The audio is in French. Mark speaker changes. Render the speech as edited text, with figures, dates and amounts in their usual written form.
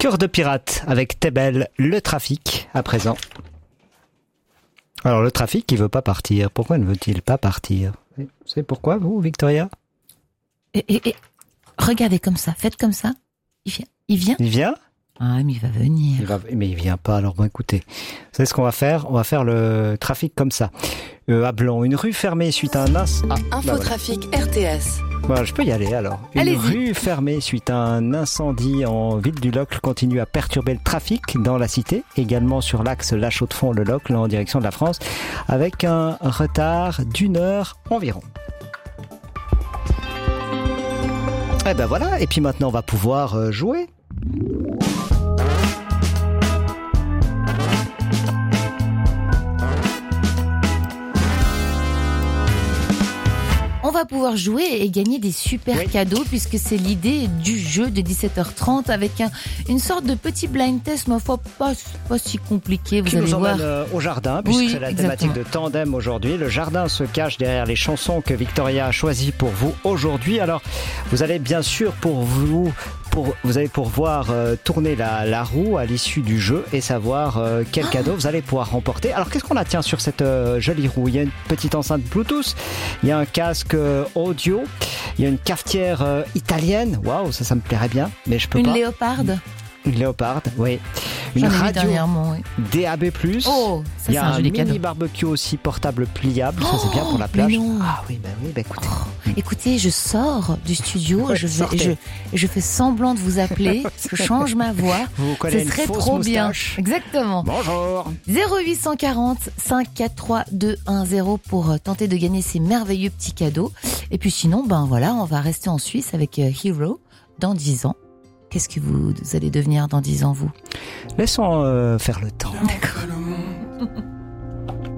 Speaker 1: Cœur de pirate avec Tébel, le trafic à présent. Alors le trafic qui veut pas partir, pourquoi ne veut-il pas partir? Vous savez pourquoi vous, Victoria?
Speaker 2: Et regardez comme ça, faites comme ça. Il vient?
Speaker 1: Il vient?
Speaker 2: Ah, mais il va venir.
Speaker 1: Mais il vient pas, alors bon écoutez. Vous savez ce qu'on va faire? On va faire le trafic comme ça. À Blanc, une rue fermée suite à un
Speaker 3: Infotrafic RTS.
Speaker 1: Voilà, je peux y aller alors. Une rue fermée suite à un incendie en ville du Locle continue à perturber le trafic dans la cité, également sur l'axe La Chaux-de-Fonds-Le Locle en direction de la France, avec un retard d'1 heure environ. Et ben voilà, et puis maintenant on va pouvoir jouer.
Speaker 2: On va pouvoir jouer et gagner des super cadeaux puisque c'est l'idée du jeu de 17h30 avec une sorte de petit blind test, mais pas si compliqué, vous allez voir.
Speaker 1: Au jardin, puisque c'est la thématique de Tandem aujourd'hui. Le jardin se cache derrière les chansons que Victoria a choisies pour vous aujourd'hui. Alors, vous allez bien sûr vous allez pouvoir tourner la roue à l'issue du jeu et savoir quel cadeau vous allez pouvoir remporter. Alors qu'est-ce qu'on a sur cette jolie roue? Il y a une petite enceinte Bluetooth, il y a un casque audio, il y a une cafetière italienne. Waouh, ça me plairait bien, mais je peux pas.
Speaker 2: Une léoparde.
Speaker 1: Une léoparde, oui. Une radio DAB+.
Speaker 2: Oh, ça,
Speaker 1: il y a
Speaker 2: un joli
Speaker 1: mini
Speaker 2: cadeau.
Speaker 1: Barbecue aussi portable pliable, ça c'est bien pour la plage. Ah oui, écoutez.
Speaker 2: Écoutez, je sors du studio, je fais semblant de vous appeler, je change ma voix.
Speaker 1: Vous collez une
Speaker 2: serait
Speaker 1: fausse
Speaker 2: trop
Speaker 1: moustache.
Speaker 2: bien. Exactement.
Speaker 1: Bonjour.
Speaker 2: 0840 543 210 pour tenter de gagner ces merveilleux petits cadeaux. Et puis sinon, on va rester en Suisse avec Hero dans 10 ans. Qu'est-ce que vous allez devenir dans 10 ans, vous?
Speaker 1: Laissons faire le temps.
Speaker 2: D'accord.